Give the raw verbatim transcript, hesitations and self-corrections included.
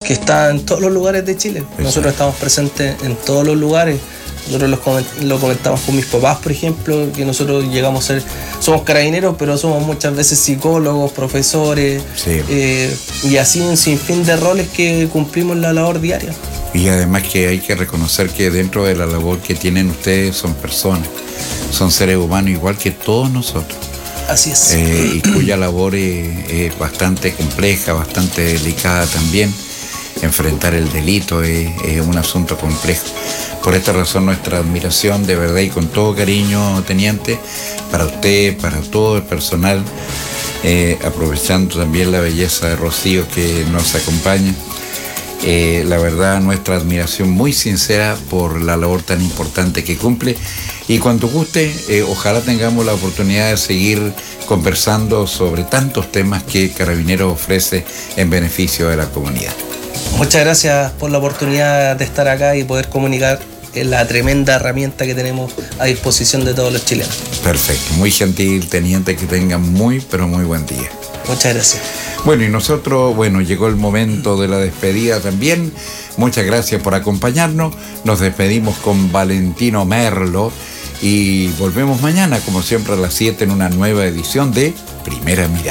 que está en todos los lugares de Chile. Exacto. Nosotros estamos presentes en todos los lugares. Nosotros los coment- lo comentamos con mis papás, por ejemplo, que nosotros llegamos a ser, somos carabineros, pero somos muchas veces psicólogos, profesores, sí. eh, y así un sinfín de roles que cumplimos en la labor diaria. Y además que hay que reconocer que dentro de la labor que tienen ustedes son personas, son seres humanos igual que todos nosotros. Así es. Eh, y cuya labor es, es bastante compleja, bastante delicada también. Enfrentar el delito es, es un asunto complejo. Por esta razón, nuestra admiración de verdad y con todo cariño, teniente, para usted, para todo el personal, eh, aprovechando también la belleza de Rocío que nos acompaña. Eh, la verdad, nuestra admiración muy sincera por la labor tan importante que cumple. Y cuando guste, eh, ojalá tengamos la oportunidad de seguir conversando sobre tantos temas que Carabineros ofrece en beneficio de la comunidad. Muchas gracias por la oportunidad de estar acá y poder comunicar la tremenda herramienta que tenemos a disposición de todos los chilenos. Perfecto, muy gentil, teniente, que tenga muy, pero muy buen día. Muchas gracias. Bueno, y nosotros, bueno, llegó el momento de la despedida también. Muchas gracias por acompañarnos. Nos despedimos con Valentino Merlo y volvemos mañana, como siempre, a las siete en una nueva edición de Primera Mirada.